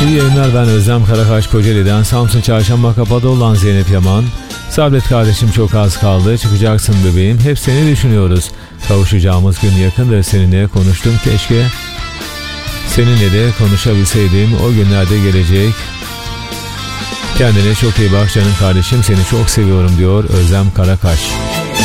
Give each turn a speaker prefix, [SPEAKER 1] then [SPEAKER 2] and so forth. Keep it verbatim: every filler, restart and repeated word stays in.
[SPEAKER 1] İyi yayınlar, ben Özlem Karakaş Kocaeli'den. Samsun Çarşamba Kapı'da olan Zeynep Yaman. Sabret kardeşim, çok az kaldı, çıkacaksın bebeğim, hep seni düşünüyoruz. Kavuşacağımız gün yakındır, seninle konuştum keşke. Seninle de konuşabilseydim, o günlerde gelecek. Kendine çok iyi bak canım kardeşim, seni çok seviyorum diyor Özlem Karakaş.